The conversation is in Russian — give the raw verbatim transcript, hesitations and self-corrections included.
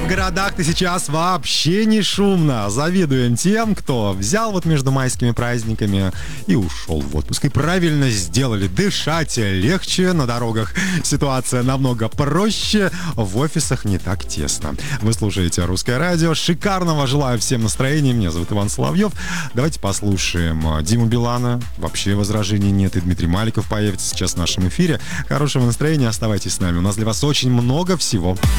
в городах-то сейчас вообще не шумно. Завидуем тем, кто взял вот между майскими праздниками и ушел в отпуск. И правильно сделали. Дышать легче, на дорогах ситуация намного проще, в офисах не так тесно. Вы слушаете «Русское радио». Шикарного желаю всем настроения. Меня зовут Иван Соловьев. Давайте послушаем Диму Билана. Вообще возражений нет. И Дмитрий Маликов появится сейчас в нашем эфире. Хорошего настроения. Оставайтесь с нами. У нас для вас очень много всего.